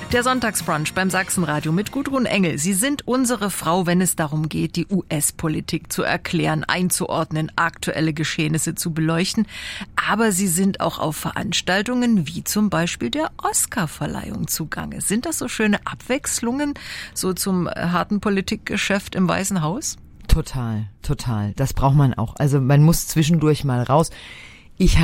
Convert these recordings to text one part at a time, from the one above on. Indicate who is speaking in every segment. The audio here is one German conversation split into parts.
Speaker 1: Der Sonntagsbrunch beim Sachsenradio mit Gudrun Engel. Sie sind unsere Frau, wenn es darum geht, die US-Politik zu erklären, einzuordnen, aktuelle Geschehnisse zu beleuchten. Aber Sie sind auch auf Veranstaltungen wie zum Beispiel der Oscar-Verleihung zugange. Sind das so schöne Abwechslungen so zum harten Politikgeschäft im Weißen Haus?
Speaker 2: Total. Das braucht man auch. Also man muss zwischendurch mal raus. Ich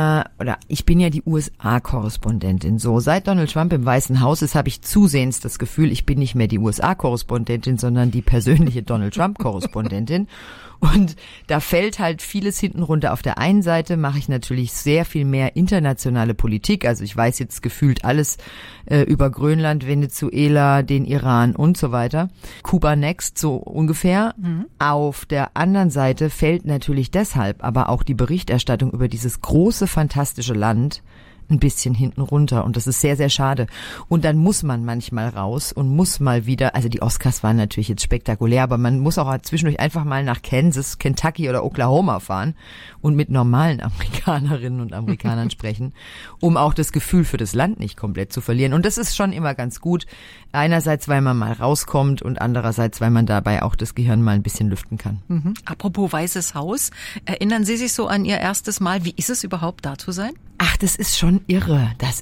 Speaker 2: bin ja die USA-Korrespondentin. So, seit Donald Trump im Weißen Haus ist, habe ich zusehends das Gefühl, ich bin nicht mehr die USA-Korrespondentin, sondern die persönliche Donald Trump-Korrespondentin. Und da fällt halt vieles hinten runter. Auf der einen Seite mache ich natürlich sehr viel mehr internationale Politik. Also ich weiß jetzt gefühlt alles über Grönland, Venezuela, den Iran und so weiter. Cuba next, so ungefähr. Mhm. Auf der anderen Seite fällt natürlich deshalb aber auch die Berichterstattung über dieses große, fantastische Land ein bisschen hinten runter und das ist sehr, sehr schade. Und dann muss man manchmal raus und muss mal wieder, also die Oscars waren natürlich jetzt spektakulär, aber man muss auch zwischendurch einfach mal nach Kansas, Kentucky oder Oklahoma fahren und mit normalen Amerikanerinnen und Amerikanern sprechen, um auch das Gefühl für das Land nicht komplett zu verlieren. Und das ist schon immer ganz gut. Einerseits, weil man mal rauskommt und andererseits, weil man dabei auch das Gehirn mal ein bisschen lüften kann.
Speaker 1: Mhm. Apropos Weißes Haus, erinnern Sie sich so an Ihr erstes Mal? Wie ist es überhaupt, da zu sein?
Speaker 2: Ach, das ist schon irre. Das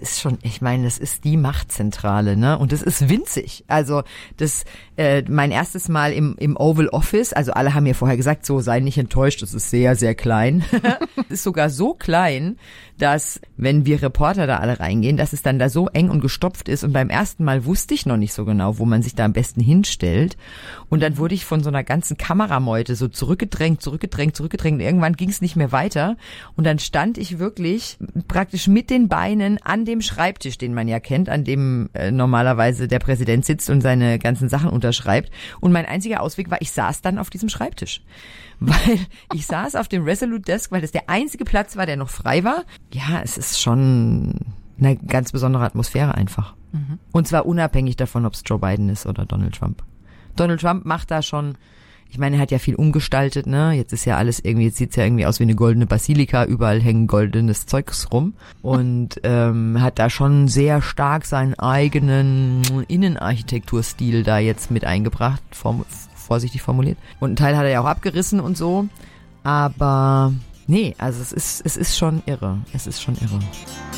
Speaker 2: ist die Machtzentrale, ne? Und das ist winzig. Also mein erstes Mal im Oval Office, also alle haben mir vorher gesagt, so sei nicht enttäuscht, das ist sehr, sehr klein. Es ist sogar so klein, dass, wenn wir Reporter da alle reingehen, dass es dann da so eng und gestopft ist. Und beim ersten Mal wusste ich noch nicht so genau, wo man sich da am besten hinstellt. Und dann wurde ich von so einer ganzen Kamerameute so zurückgedrängt. Und irgendwann ging es nicht mehr weiter. Und dann stand ich wirklich praktisch mit den Beinen an dem Schreibtisch, den man ja kennt, an dem normalerweise der Präsident sitzt und seine ganzen Sachen unterschreibt. Und mein einziger Ausweg war, ich saß dann auf diesem Schreibtisch. Weil ich saß auf dem Resolute Desk, weil das der einzige Platz war, der noch frei war. Ja, es ist schon eine ganz besondere Atmosphäre einfach. Mhm. Und zwar unabhängig davon, ob es Joe Biden ist oder Donald Trump. Donald Trump macht da schon, ich meine, er hat ja viel umgestaltet, ne? Jetzt ist ja alles irgendwie, jetzt sieht's ja irgendwie aus wie eine goldene Basilika, überall hängen goldenes Zeugs rum und hat da schon sehr stark seinen eigenen Innenarchitekturstil da jetzt mit eingebracht, vorsichtig formuliert. Und einen Teil hat er ja auch abgerissen und so, aber nee, also es ist schon irre. Es ist schon irre.